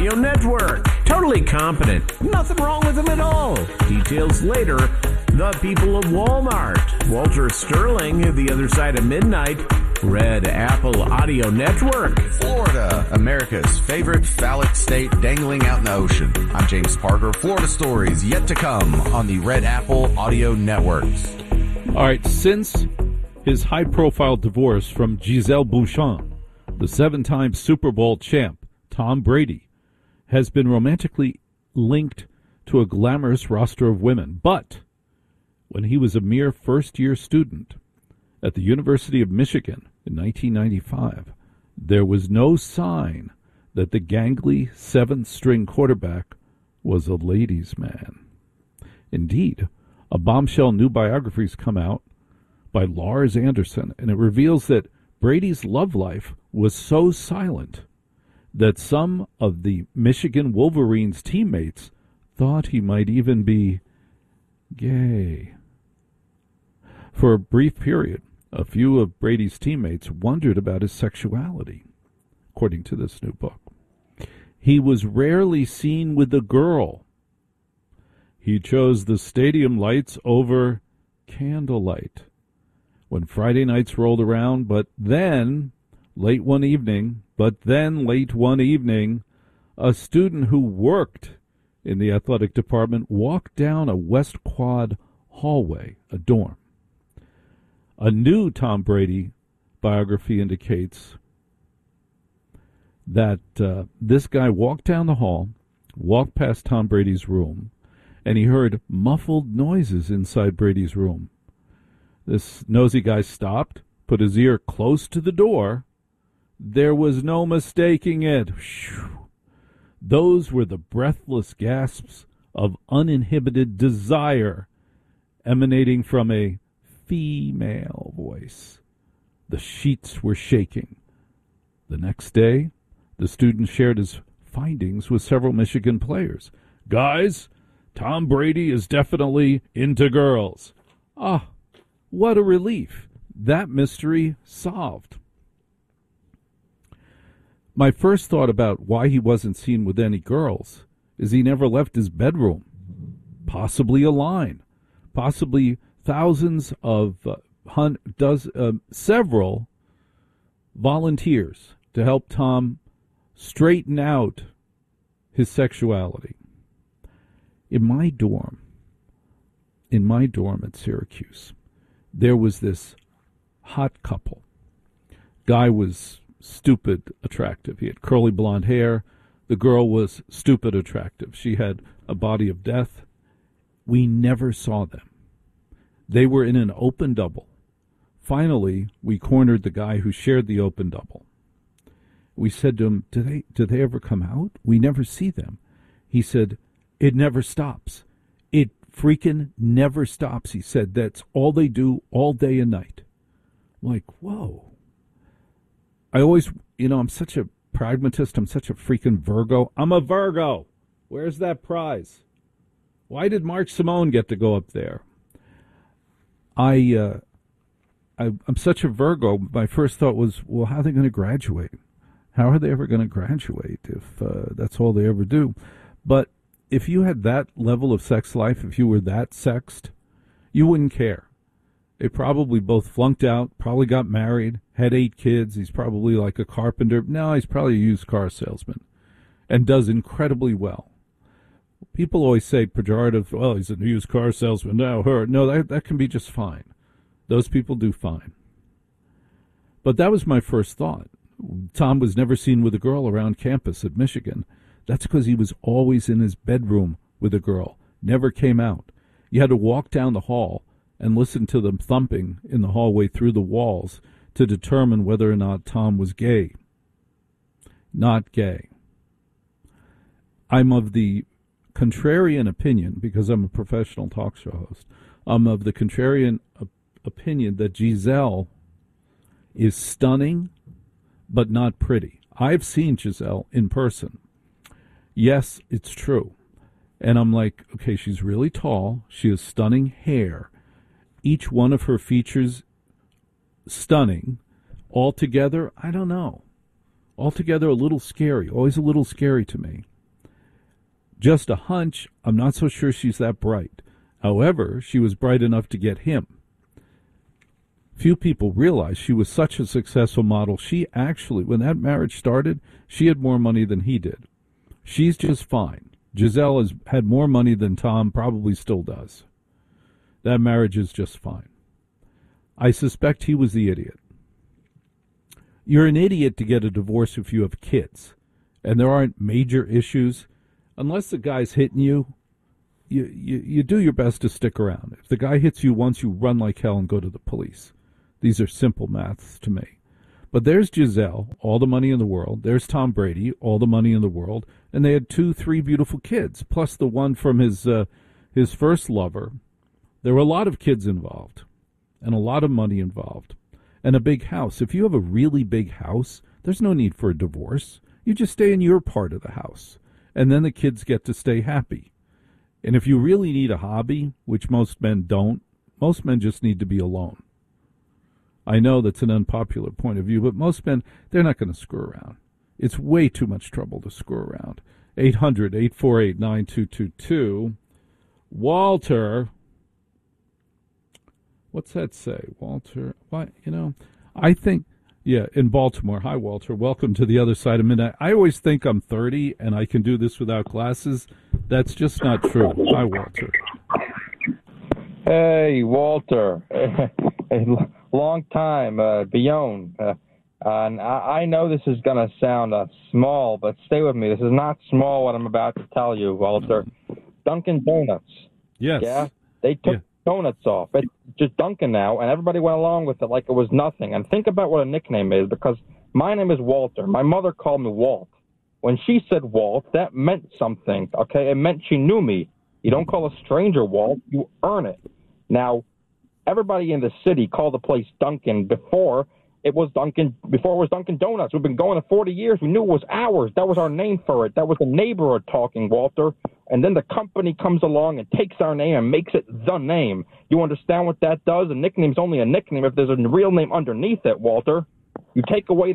Audio Network. Totally competent. Nothing wrong with them at all. Details later. The people of Walmart. Walter Sterling, The Other Side of Midnight. Red Apple Audio Network. Florida, America's favorite phallic state dangling out in the ocean. I'm James Parker. Florida stories yet to come on the Red Apple Audio Networks. All right, since his high-profile divorce from Gisele Bündchen, the 7-time Super Bowl champ, Tom Brady, has been romantically linked to a glamorous roster of women. But when he was a mere first-year student at the University of Michigan in 1995, there was no sign that the gangly 7th-string quarterback was a ladies' man. Indeed, a bombshell new biography has come out by Lars Anderson, and it reveals that Brady's love life was so silent that some of the Michigan Wolverines teammates thought he might even be gay. For a brief period, a few of Brady's teammates wondered about his sexuality, according to this new book. He was rarely seen with a girl. He chose the stadium lights over candlelight when Friday nights rolled around, but then, late one evening, a student who worked in the athletic department walked down a West Quad hallway, a dorm. A new Tom Brady biography indicates that this guy walked down the hall, walked past Tom Brady's room, and he heard muffled noises inside Brady's room. This nosy guy stopped, put his ear close to the door. There was no mistaking it. Whew. Those were the breathless gasps of uninhibited desire emanating from a female voice. The sheets were shaking. The next day, the student shared his findings with several Michigan players. Guys, Tom Brady is definitely into girls. Ah, what a relief. That mystery solved. My first thought about why he wasn't seen with any girls is he never left his bedroom. Possibly a line. Possibly thousands of several volunteers to help Tom straighten out his sexuality. In my dorm at Syracuse, there was this hot couple. Guy was stupid attractive. He had curly blonde hair. The girl was stupid attractive. She had a body of death. We never saw them. They were in an open double. Finally, we cornered the guy who shared the open double. We said to him, do they ever come out? We never see them. He said, it never stops. It freaking never stops. He said, that's all they do all day and night. I'm like, whoa. I always, I'm such a pragmatist. I'm such a freaking Virgo. I'm a Virgo. Where's that prize? Why did Mark Simone get to go up there? I'm such a Virgo. My first thought was, well, how are they going to graduate? How are they ever going to graduate if that's all they ever do? But if you had that level of sex life, if you were that sexed, you wouldn't care. They probably both flunked out, probably got married, had 8 kids. He's probably like a carpenter. No, he's probably a used car salesman and does incredibly well. People always say pejorative, well, he's a used car salesman. No, that can be just fine. Those people do fine. But that was my first thought. Tom was never seen with a girl around campus at Michigan. That's because he was always in his bedroom with a girl, never came out. You had to walk down the hall and listen to them thumping in the hallway through the walls to determine whether or not Tom was gay. Not gay. I'm of the contrarian opinion, because I'm a professional talk show host, I'm of the contrarian opinion that Gisele is stunning but not pretty. I've seen Gisele in person. Yes, it's true. And I'm like, okay, she's really tall. She has stunning hair. Each one of her features stunning. Altogether, I don't know. Altogether a little scary. Always a little scary to me. Just a hunch. I'm not so sure she's that bright. However, she was bright enough to get him. Few people realize she was such a successful model. She actually, when that marriage started, she had more money than he did. She's just fine. Giselle has had more money than Tom probably still does. That marriage is just fine. I suspect he was the idiot. You're an idiot to get a divorce if you have kids, and there aren't major issues. Unless the guy's hitting you, you do your best to stick around. If the guy hits you once, you run like hell and go to the police. These are simple maths to me. But there's Giselle, all the money in the world. There's Tom Brady, all the money in the world. And they had 3 beautiful kids, plus the one from his first lover. There were a lot of kids involved and a lot of money involved and a big house. If you have a really big house, there's no need for a divorce. You just stay in your part of the house, and then the kids get to stay happy. And if you really need a hobby, which most men don't, most men just need to be alone. I know that's an unpopular point of view, but most men, they're not going to screw around. It's way too much trouble to screw around. 800-848-9222. Walter. What's that say? Walter, what? I think, in Baltimore. Hi, Walter. Welcome to the other side of midnight. I always think I'm 30 and I can do this without glasses. That's just not true. Hi, Walter. Hey, Walter. Long time, Beyond. And I know this is going to sound small, but stay with me. This is not small what I'm about to tell you, Walter. Dunkin' Donuts. Yes. Yeah? They took donuts off. It's just Dunkin' now, and everybody went along with it like it was nothing. And think about what a nickname is, because my name is Walter. My mother called me Walt. When she said Walt, that meant something, okay? It meant she knew me. You don't call a stranger Walt. You earn it. Now, everybody in the city called the place Dunkin' before it was Dunkin' Donuts. We've been going for 40 years. We knew it was ours. That was our name for it. That was the neighborhood talking, Walter. And then the company comes along and takes our name and makes it the name. You understand what that does? A nickname's only a nickname if there's a real name underneath it, Walter. You take away